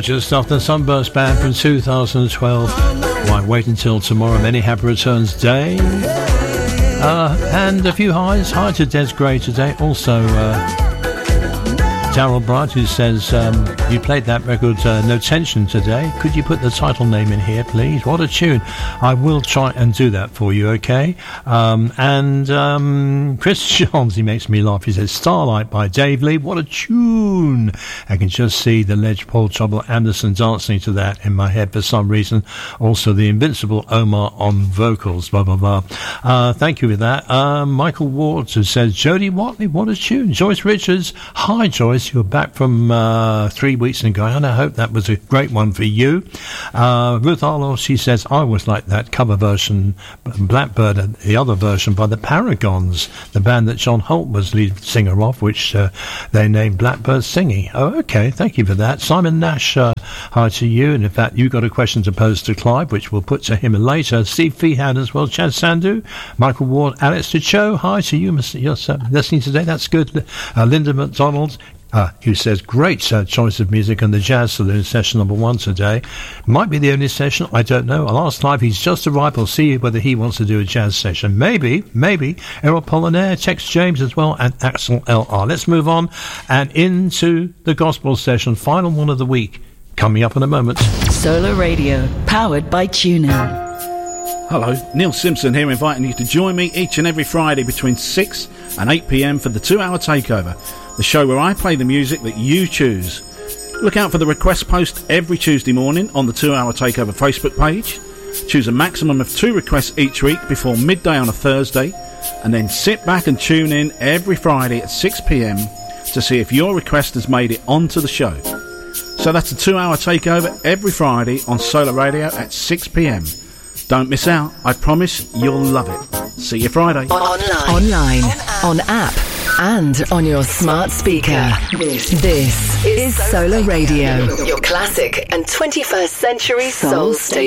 Gorgeous stuff, the Sunburst Band from 2012. Why wait until tomorrow? Many happy returns day. And a few highs. Hi to Des Gray today. Also, Darryl Bright, who says, you played that record, No Tension, today. Could you put the title name in here, please? What a tune. I will try and do that for you, okay? Chris Johns, he makes me laugh. He says, Starlight by Dave Lee. What a tune. I can just see the Ledge Paul Trouble Anderson dancing to that in my head for some reason. Also, the Invincible Omar on vocals, blah, blah, blah. Thank you for that. Michael Ward, who says, Jodie Watley, what a tune. Joyce Richards, hi, Joyce. You're back from 3 weeks ago, and I hope that was a great one for you. Ruth Arlo, she says, I always like that cover version, Blackbird, the other version by the Paragons, the band that John Holt was lead singer of, which they named Blackbird Singing. Oh, okay, thank you for that. Simon Nash, hi to you, and in fact, you got a question to pose to Clive, which we'll put to him later. Steve Feehan as well, Chad Sandu, Michael Ward, Alex Ticho, hi to you, you're listening today, that's good. Linda McDonald, who says, great choice of music and the Jazz Saloon session number 1 today. Might be the only session, I don't know. I'll ask Clive, he's just arrived. I'll see whether he wants to do a jazz session. Maybe. Errol Pollinaire, Tex James as well, and Axel LR. Let's move on and into the gospel session, final one of the week, coming up in a moment. Solar Radio, powered by TuneIn. Hello, Neil Simpson here, inviting you to join me each and every Friday between 6 and 8 p.m. for the 2-hour takeover, the show where I play the music that you choose. Look out for the request post every Tuesday morning on the 2-hour takeover Facebook page. Choose a maximum of 2 requests each week before midday on a Thursday, and then sit back and tune in every Friday at 6 p.m. to see if your request has made it onto the show. So that's a 2-hour takeover every Friday on Solar Radio at 6 p.m. Don't miss out. I promise you'll love it. See you Friday. Online, on app, and on your smart speaker. This is Solar Radio, your classic and 21st century soul station.